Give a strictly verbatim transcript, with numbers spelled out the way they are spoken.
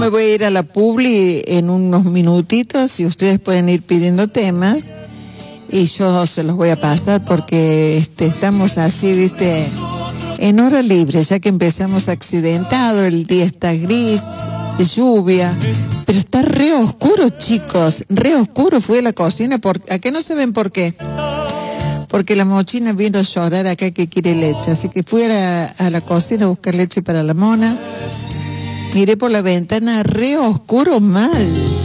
Me voy a ir a la publi en unos minutitos y ustedes pueden ir pidiendo temas y yo se los voy a pasar porque este, estamos así, viste, en hora libre, ya que empezamos accidentado, el día está gris, de lluvia, pero está re oscuro, chicos, re oscuro. Fui a la cocina, por, ¿a qué no se ven por qué? Porque la mochina vino a llorar acá que quiere leche, así que fui a la, a la cocina a buscar leche para la mona. Miré por la ventana, re oscuro mal.